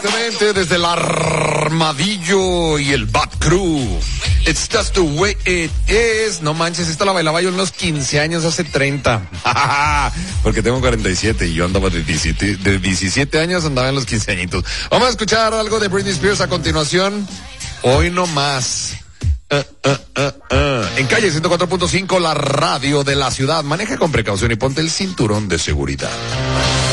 Directamente desde el Armadillo y el Bat Crew. It's just the way it is. No manches, esta la bailaba yo en los 15 años, hace 30. Porque tengo 47 y yo andaba de 17 años, andaba en los 15 añitos. Vamos a escuchar algo de Britney Spears a continuación. Hoy no más. En calle 104.5, la radio de la ciudad. Maneja con precaución y ponte el cinturón de seguridad.